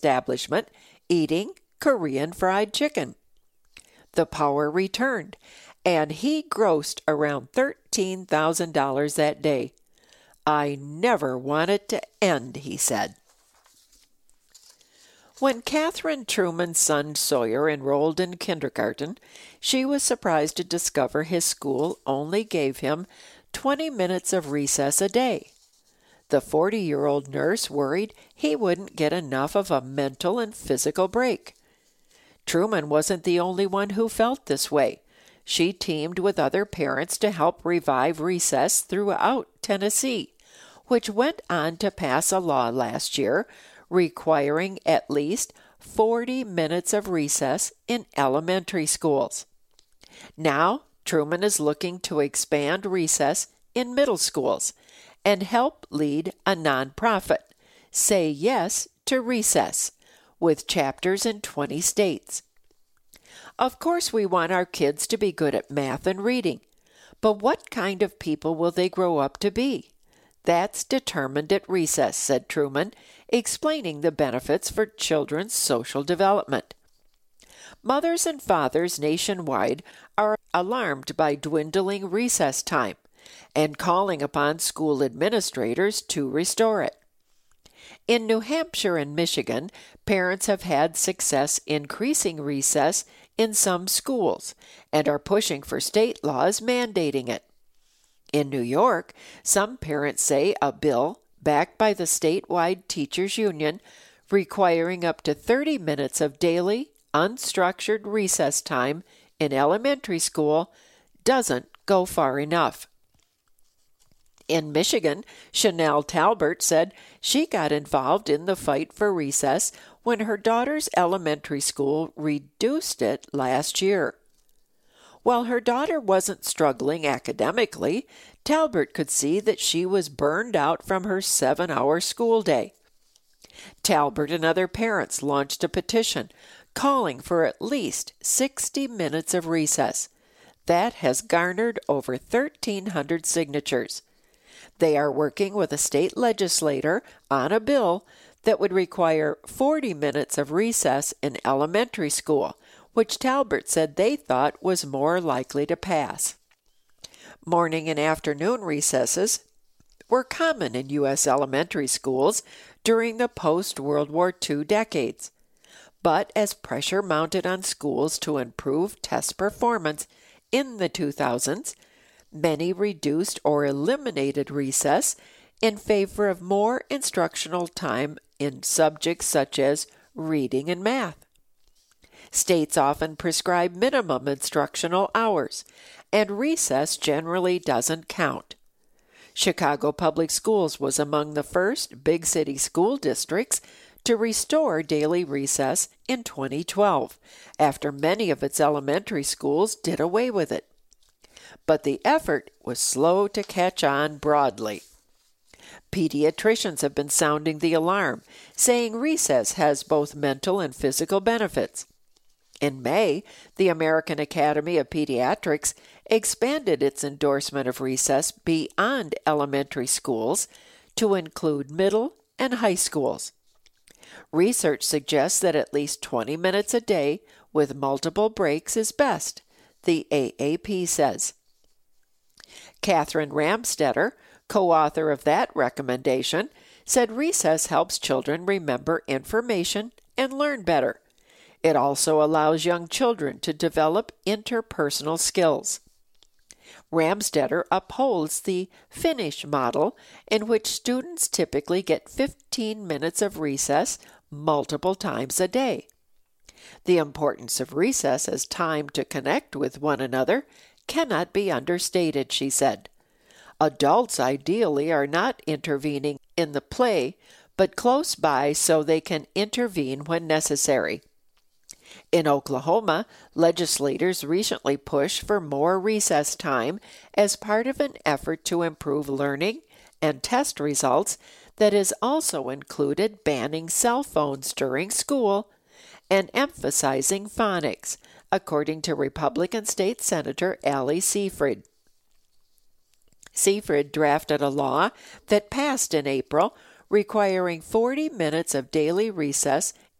establishment eating Korean fried chicken. The power returned, and he grossed around $13,000 that day. "I never want it to end," he said. When Catherine Truman's son Sawyer enrolled in kindergarten, she was surprised to discover his school only gave him 20 minutes of recess a day. The 40-year-old nurse worried he wouldn't get enough of a mental and physical break. Truman wasn't the only one who felt this way. She teamed with other parents to help revive recess throughout Tennessee, which went on to pass a law last year requiring at least 40 minutes of recess in elementary schools. Now, Truman is looking to expand recess in middle schools and help lead a nonprofit, Say Yes to Recess, with chapters in 20 states. Of course, we want our kids to be good at math and reading, but what kind of people will they grow up to be? That's determined at recess, said Truman, explaining the benefits for children's social development. Mothers and fathers nationwide are alarmed by dwindling recess time and calling upon school administrators to restore it. In New Hampshire and Michigan, parents have had success increasing recess in some schools and are pushing for state laws mandating it. In New York, some parents say a bill backed by the statewide teachers' union requiring up to 30 minutes of daily, unstructured recess time in elementary school doesn't go far enough. In Michigan, Chanel Talbert said she got involved in the fight for recess when her daughter's elementary school reduced it last year. While her daughter wasn't struggling academically, Talbert could see that she was burned out from her 7-hour school day. Talbert and other parents launched a petition calling for at least 60 minutes of recess. That has garnered over 1,300 signatures. They are working with a state legislator on a bill that would require 40 minutes of recess in elementary school, which Talbert said they thought was more likely to pass. Morning and afternoon recesses were common in U.S. elementary schools during the post-World War II decades. But as pressure mounted on schools to improve test performance in the 2000s, many reduced or eliminated recess in favor of more instructional time in subjects such as reading and math. States often prescribe minimum instructional hours, and recess generally doesn't count. Chicago Public Schools was among the first big city school districts to restore daily recess in 2012, after many of its elementary schools did away with it. But the effort was slow to catch on broadly. Pediatricians have been sounding the alarm, saying recess has both mental and physical benefits. In May, the American Academy of Pediatrics expanded its endorsement of recess beyond elementary schools to include middle and high schools. Research suggests that at least 20 minutes a day with multiple breaks is best, the AAP says. Catherine Ramstetter, co-author of that recommendation, said recess helps children remember information and learn better. It also allows young children to develop interpersonal skills. Ramstetter upholds the Finnish model, in which students typically get 15 minutes of recess multiple times a day. The importance of recess as time to connect with one another cannot be understated, she said. Adults ideally are not intervening in the play, but close by so they can intervene when necessary. In Oklahoma, legislators recently pushed for more recess time as part of an effort to improve learning and test results that has also included banning cell phones during school and emphasizing phonics, according to Republican State Senator Ali Seyfried. Seyfried drafted a law that passed in April requiring 40 minutes of daily recess